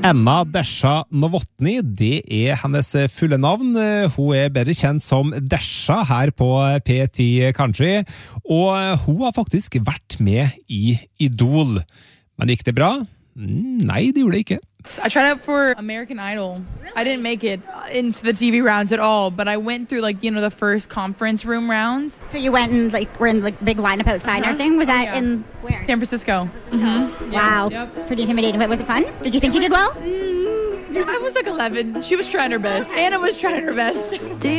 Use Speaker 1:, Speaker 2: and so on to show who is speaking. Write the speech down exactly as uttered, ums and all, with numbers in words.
Speaker 1: Anna Desha Novotny, det er hennes fulle navn. Hun er bedre kjent som Desha her på P ti Country, og hun har faktisk vært med i Idol. Men gikk det bra? Nei, det gjorde det ikke.
Speaker 2: I tried out for American Idol. I didn't make it into the T V rounds at all, but I went through like, you know, the first conference room rounds.
Speaker 3: So you went and like were in like big lineup outside uh-huh. and everything? Was that oh, yeah. in where?
Speaker 2: San Francisco.
Speaker 3: Mm-hmm. Wow. Yep. Pretty intimidating, but was it fun? Did you think
Speaker 2: it
Speaker 3: you
Speaker 2: was,
Speaker 3: did well?
Speaker 2: Mm, I was like eleven. She was trying her best. Anna was trying her best.